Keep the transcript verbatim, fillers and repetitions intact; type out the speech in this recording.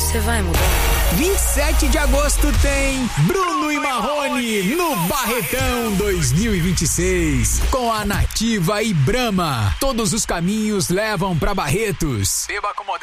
Você vai mudar. vinte e sete de agosto tem Bruno e Marrone no Barretão dois mil e vinte e seis. Com a Nativa e Brahma. Todos os caminhos levam pra Barretos. Beba com